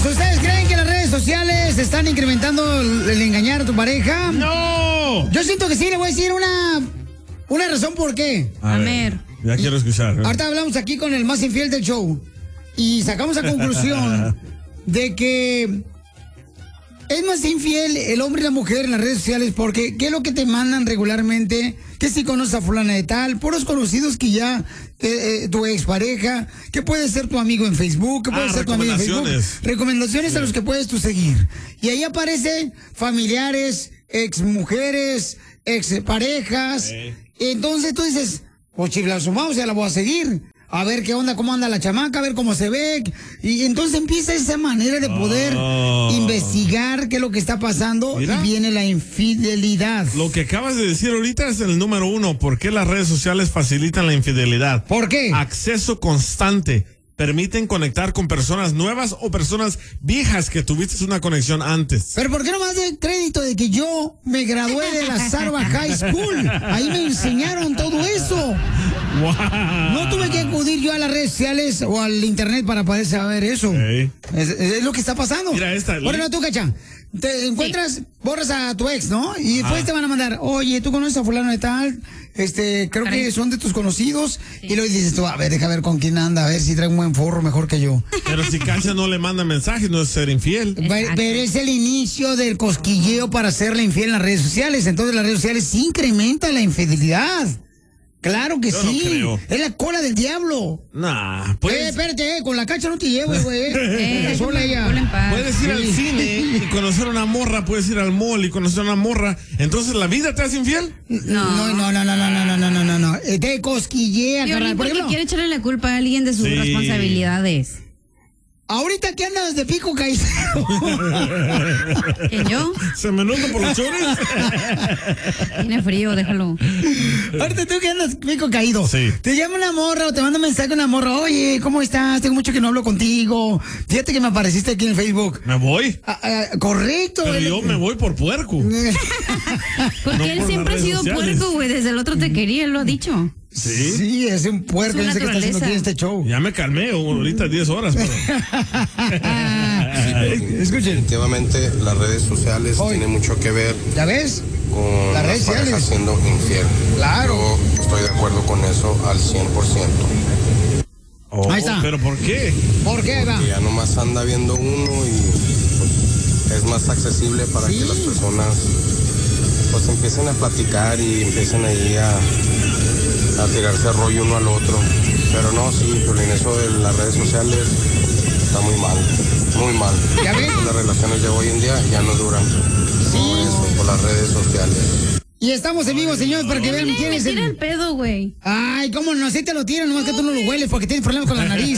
¿Ustedes creen que las redes sociales están incrementando el engañar a tu pareja? ¡No! Yo siento que sí, le voy a decir una razón por qué. A ver. Ya quiero escuchar. Ahorita hablamos aquí con el más infiel del show y sacamos la conclusión de que es más infiel el hombre y la mujer en las redes sociales porque ¿qué es lo que te mandan regularmente? Que si conoces a fulana de tal, puros conocidos que ya tu expareja, que puede ser tu amigo en Facebook, que puede ser tu amigo en Facebook. Recomendaciones a los que puedes tú seguir. Y ahí aparecen familiares, exmujeres, exparejas. Entonces tú dices, pues chifla sumamos, ya la voy a seguir. A ver qué onda, cómo anda la chamaca, a ver cómo se ve. Y entonces empieza esa manera de poder investigar qué es lo que está pasando. Mira, y viene la infidelidad. Lo que acabas de decir ahorita es el número 1. ¿Por qué las redes sociales facilitan la infidelidad? ¿Por qué? Acceso constante. Permiten conectar con personas nuevas o personas viejas que tuviste una conexión antes. Pero ¿por qué no más de crédito de que yo me gradué de la Sarva High School? Ahí me enseñaron todo eso. Wow. No tuve que acudir yo a las redes sociales o al internet para poder saber eso. Es lo que está pasando. Mira esta. Bueno, tú, Cacha, te encuentras, borras a tu ex, ¿no? Y después te van a mandar, oye, ¿tú conoces a fulano de tal? Creo que son de tus conocidos. Sí. Y luego dices tú, a ver, deja ver con quién anda, a ver si trae un buen forro mejor que yo. Pero si Cacha no le manda mensajes, no es ser infiel. Pero es el inicio del cosquilleo para hacerle infiel en las redes sociales. Entonces las redes sociales sí incrementan la infidelidad. Claro que yo sí. No creo. Es la cola del diablo. Nah, pues. Espérate, con la Cacha no te llevo, güey. Sola ella. Puedes ir al cine y conocer a una morra, puedes ir al mall y conocer a una morra. Entonces, ¿la vida te hace infiel? No. Te cosquillea, carnal. Por ejemplo, quiere echarle la culpa a alguien de sus responsabilidades. Ahorita que andas de pico caído. ¿Que yo? ¿Se me nota por los chores? Tiene frío, déjalo. Ahorita tú que andas pico caído. Sí. Te llama una morra o te manda un mensaje una morra. Oye, ¿cómo estás? Tengo mucho que no hablo contigo. Fíjate que me apareciste aquí en Facebook. ¿Me voy? Correcto. Pero yo me voy por puerco. Porque no, él siempre ha sido puerco, güey. Desde el otro te quería, él lo ha dicho. Sí. Sí, es un puerco. No sé qué está haciendo aquí en este show. Ya me calmé, ahorita 10 horas. Pero... Escuchen. Definitivamente las redes sociales tienen mucho que ver. ¿Ya ves? Con las redes sociales siendo infiel. Claro. Yo estoy de acuerdo con eso al 100%. Ahí está. ¿Pero por qué? ¿Por qué, Porque ya nomás anda viendo uno y pues, es más accesible para que las personas pues empiecen a platicar y empiecen ahí a tirarse rollo uno al otro. Pero no, sí, pero en eso de las redes sociales está muy mal. Muy mal. ¿Ya ves? Las relaciones de hoy en día ya no duran. Sí. Por eso, por las redes sociales. Y estamos en vivo, señores, para que vean quién es el pedo, güey. Ay, cómo no, así te lo tiran, nomás que tú no lo hueles porque tienes problemas con la nariz.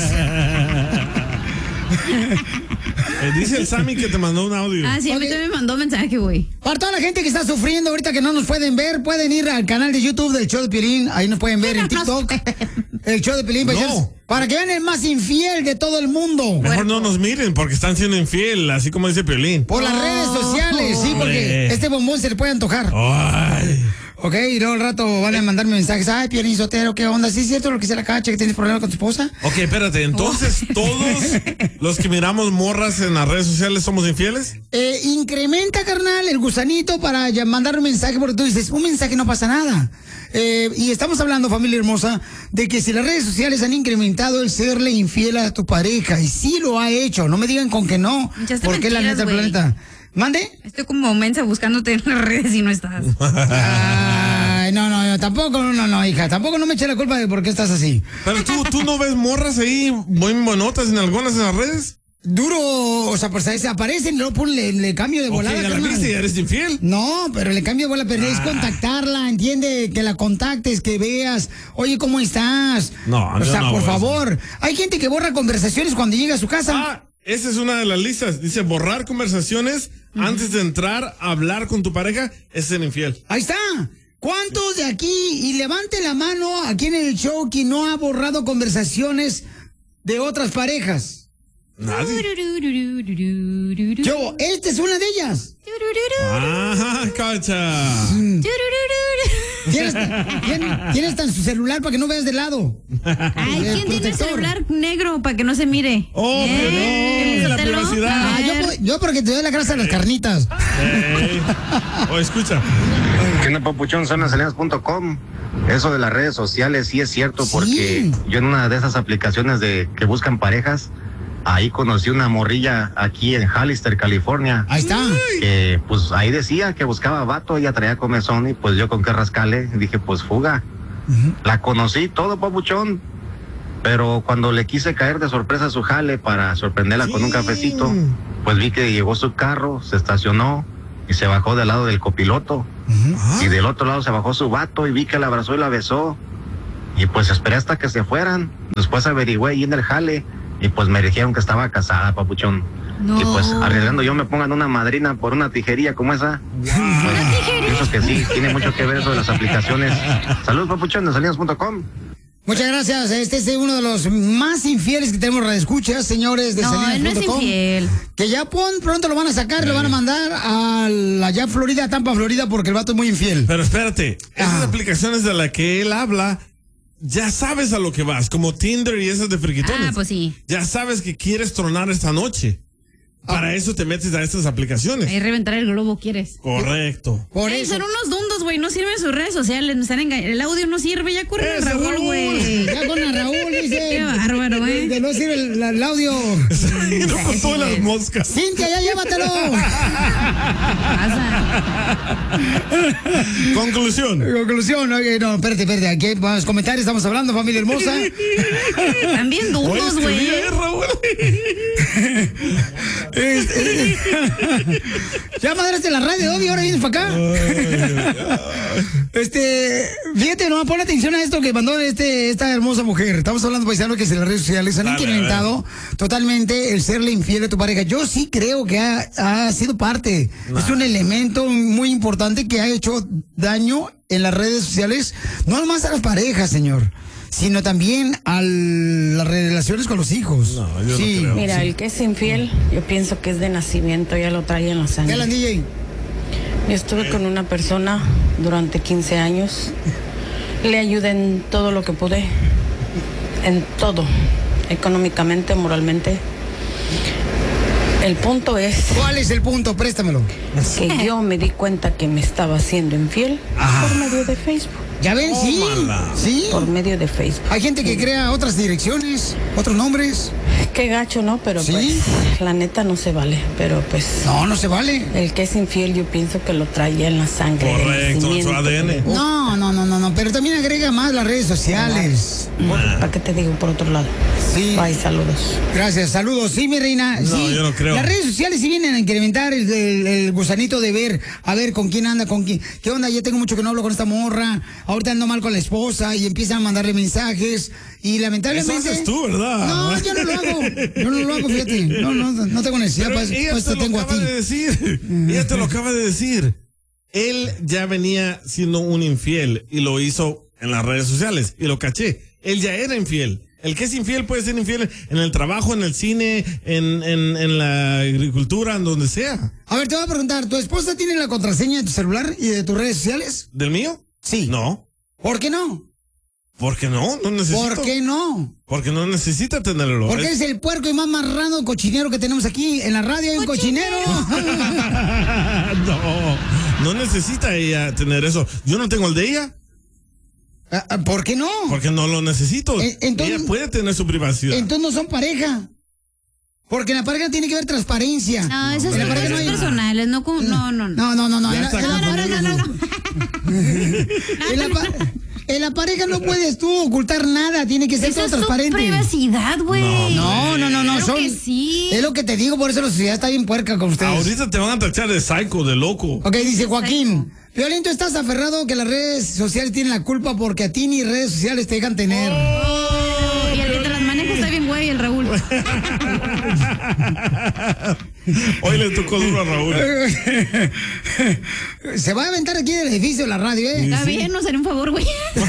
Dice el Sammy que te mandó un audio. Ah, sí, a mí también me mandó mensaje, güey. Para toda la gente que está sufriendo ahorita que no nos pueden ver, pueden ir al canal de YouTube del Show de Piolín. Ahí nos pueden ver en TikTok. El Show de Piolín. Para que vean el más infiel de todo el mundo. Mejor no nos miren porque están siendo infiel, así como dice Piolín. Por las redes sociales, sí, porque este bombón se le puede antojar. Ay. Ok, y luego al rato van a mandarme mensajes. Ay, Piolín Sotero, ¿qué onda? ¿Sí es cierto lo que se la Cacha, que tienes problemas con tu esposa? Ok, espérate, entonces todos los que miramos morras en las redes sociales somos infieles. Incrementa, carnal, el gusanito para mandar un mensaje, porque tú dices, un mensaje no pasa nada. Y estamos hablando, familia hermosa, de que si las redes sociales han incrementado el serle infiel a tu pareja, y sí lo ha hecho, no me digan con que no, porque es la neta del planeta. ¿Mande? Estoy como mensa buscándote en las redes y no estás. Ay, no, tampoco, no, hija, tampoco no me eché la culpa de por qué estás así. Pero tú no ves morras ahí muy monotas en algunas en las redes. Duro, o sea, pues se aparecen y luego le cambio de volada. ¿Ya la viste y eres infiel? No, pero le cambio de volada, pero es contactarla, entiende, que la contactes, que veas, oye, ¿cómo estás? No, o sea, por favor. Hay gente que borra conversaciones cuando llega a su casa. Esa es una de las listas. Dice borrar conversaciones antes de entrar a hablar con tu pareja es ser infiel. Ahí está. ¿Cuántos de aquí? Y levante la mano aquí en el show que no ha borrado conversaciones de otras parejas. Nadie. Yo, esta es una de ellas. Ah, Cacha. Tienes tan su celular para que no veas de lado. Ay, ¿quién tiene el celular negro para que no se mire? Oh, no, la privacidad. Yo porque te doy la grasa de las carnitas. Escucha. ¿Qué onda, papuchón? Sonasalinas.com. Eso de las redes sociales sí es cierto, porque yo en una de esas aplicaciones que buscan parejas, ahí conocí una morrilla aquí en Hollister, California. Ahí está. Que pues ahí decía que buscaba vato, ella traía comezón y pues yo con qué rascale, dije pues fuga. La conocí todo, papuchón, pero cuando le quise caer de sorpresa a su jale para sorprenderla con un cafecito, pues vi que llegó su carro, se estacionó y se bajó del lado del copiloto. Y del otro lado se bajó su vato y vi que la abrazó y la besó. Y pues esperé hasta que se fueran. Después averigüé ahí en el jale y pues me dijeron que estaba casada, papuchón. No. Y pues arriesgando yo me pongan una madrina por una tijería como esa. Pues, pienso que sí, tiene mucho que ver eso de las aplicaciones. Saludos, papuchón, de salinas.com. Muchas gracias. Este es uno de los más infieles que tenemos radioescuchas, señores de Salinas.com. No es infiel. Que ya pronto lo van a sacar, lo van a mandar a allá Florida, Tampa, Florida, porque el vato es muy infiel. Pero espérate, esas aplicaciones de las que él habla, ya sabes a lo que vas, como Tinder y esas de friquitones. Pues sí. Ya sabes que quieres tronar esta noche. Para eso te metes a estas aplicaciones. Ahí reventar el globo quieres. Correcto. Por eso. Son unos dundos, güey. No sirven sus redes sociales. Me están engañando. El audio no sirve. Ya corre a Raúl, güey. Ya con a Raúl, dice. Qué bárbaro, güey. Que no sirve el audio. No con todas las moscas. Cintia, ya llévatelo. Conclusión. Oye, no, espérate. Aquí hay más comentarios. Estamos hablando, familia hermosa. También dundos, güey. Raúl. Ya madres de la radio, Obi, ahora vienes para acá. Fíjate, no, pon atención a esto que mandó esta hermosa mujer. Estamos hablando, paisano, que en las redes sociales han incrementado totalmente el serle infiel a tu pareja. Yo sí creo que ha sido parte. Es un elemento muy importante que ha hecho daño en las redes sociales, no nomás a las parejas, señor, sino también a las relaciones con los hijos. No, yo no creo. Mira, el que es infiel, yo pienso que es de nacimiento, ya lo trae en la sangre. ¿Qué DJ? Yo estuve con una persona durante 15 años. Le ayudé en todo lo que pude. En todo. Económicamente, moralmente. El punto es... ¿Cuál es el punto? Préstamelo. Que yo me di cuenta que me estaba haciendo infiel por medio de Facebook. ¿Ya ven? Sí. Por medio de Facebook. Hay gente que crea otras direcciones, otros nombres. Qué gacho, ¿no? Pero ¿sí? Pues, la neta no se vale. Pero pues... No se vale. El que es infiel yo pienso que lo traía en la sangre. Correcto, su ADN. No, pero también agrega más las redes sociales. ¿Para qué te digo por otro lado? Sí. Bye, saludos. Gracias, saludos. Sí, mi reina. No, sí. yo no creo. Las redes sociales sí vienen a incrementar el gusanito de ver, a ver con quién anda, con quién. ¿Qué onda? Ya tengo mucho que no hablo con esta morra. Ahorita ando mal con la esposa y empiezan a mandarle mensajes. Y lamentablemente... Eso haces tú, ¿verdad? No, yo no lo hago. Yo no lo hago, fíjate. No tengo necesidad. Pero Para esto tengo a ti. Ella te lo acaba de decir. Él ya venía siendo un infiel y lo hizo en las redes sociales y lo caché. Él ya era infiel. El que es infiel puede ser infiel en el trabajo, en el cine, en la agricultura, en donde sea. A ver, te voy a preguntar, ¿tu esposa tiene la contraseña de tu celular y de tus redes sociales? ¿Del mío? Sí. No. ¿Por qué no? ¿Por qué no? No necesito. ¿Por qué no? Porque no necesita tenerlo. Porque es el puerco y más marrano cochinero que tenemos aquí en la radio. Hay un cochinero. No necesita ella tener eso. Yo no tengo el de ella. ¿Por qué no? Porque no lo necesito. Entonces, ella puede tener su privacidad. Entonces no son pareja. Porque en la pareja tiene que haber transparencia. No, esas son cosas personales, no como... No. En la pareja no puedes tú ocultar nada, tiene que ser todo transparente. Es privacidad, güey. No. Claro que sí. Es lo que te digo, por eso la sociedad está bien puerca con ustedes. Ahorita te van a tachar de psycho, de loco. Ok, dice Joaquín. Violín, tú estás aferrado que las redes sociales tienen la culpa porque a ti ni redes sociales te dejan tener. Y el que te las maneja está bien, güey, el Raúl. Hoy le tocó duro a Raúl. Se va a aventar aquí del edificio la radio, ¿eh? Está bien, nos haré un favor, güey.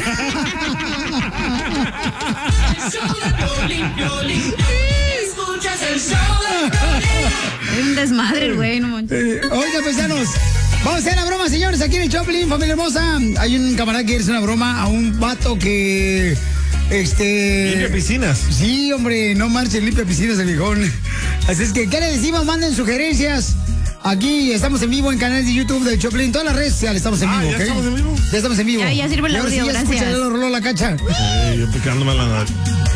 Es un desmadre, güey, no manches. Oiga, paisanos, vamos a hacer la broma, señores, aquí en el Choplin, familia hermosa. Hay un camarada que quiere hacer una broma a un vato que Limpia piscinas. Sí, hombre, no marchen, limpia piscinas el viejón. Así es que, ¿qué le decimos? Manden sugerencias. Aquí estamos en vivo en canales de YouTube del Choplin, todas las redes sociales estamos en vivo, ¿ya ¿ok? estamos en vivo? Ya estamos en vivo. Ya sirve el Y ahora audio, sí, ya se gracias. escucha la Cacha. Yo picándome la nariz.